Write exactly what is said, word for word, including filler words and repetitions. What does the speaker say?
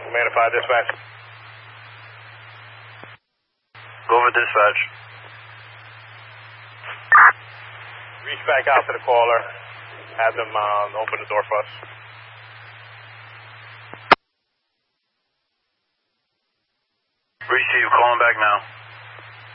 Command five dispatch. Go over dispatch. Reach back out to the caller. Have them uh, open the door for us. Receive, calling back now.